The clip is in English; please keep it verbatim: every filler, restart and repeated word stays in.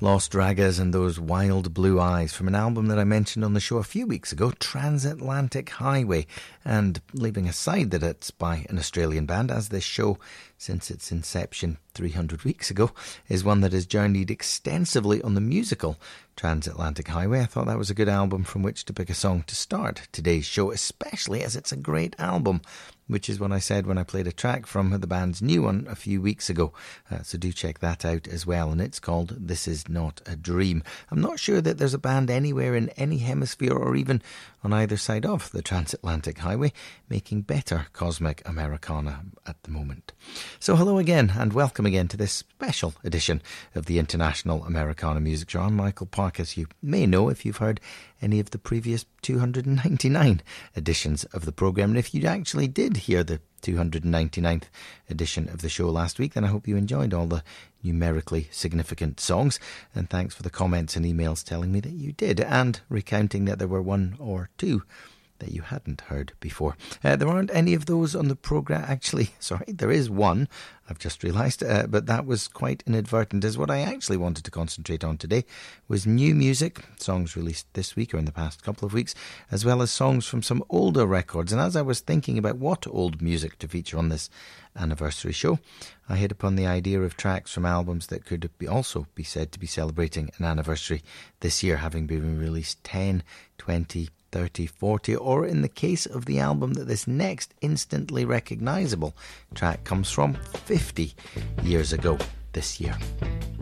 Lost Ragas and Those Wild Blue Eyes from an album that I mentioned on the show a few weeks ago, Transatlantic Highway. And leaving aside that it's by an Australian band, as this show, since its inception three hundred weeks ago, is one that has journeyed extensively on the musical Transatlantic Highway, I thought that was a good album from which to pick a song to start today's show, especially as it's a great album, which is what I said when I played a track from the band's new one a few weeks ago. Uh, so do check that out as well, and it's called This Is Not a Dream. I'm not sure that there's a band anywhere in any hemisphere or even on either side of the Transatlantic Highway making better cosmic Americana at the moment. So hello again and welcome again to this special edition of the International Americana Music Show. I'm Michael Park, as you may know if you've heard any of the previous two hundred ninety-nine editions of the programme. And if you actually did hear the two hundred ninety-ninth edition of the show last week, then I hope you enjoyed all the numerically significant songs. And thanks for the comments and emails telling me that you did, and recounting that there were one or two that you hadn't heard before. Uh, there aren't any of those on the programme. Actually, sorry, there is one, I've just realised, uh, but that was quite inadvertent, as what I actually wanted to concentrate on today was new music, songs released this week or in the past couple of weeks, as well as songs from some older records. And as I was thinking about what old music to feature on this anniversary show, I hit upon the idea of tracks from albums that could be also be said to be celebrating an anniversary this year, having been released ten, twenty, thirty, forty, or in the case of the album that this next instantly recognisable track comes from, fifty years ago this year.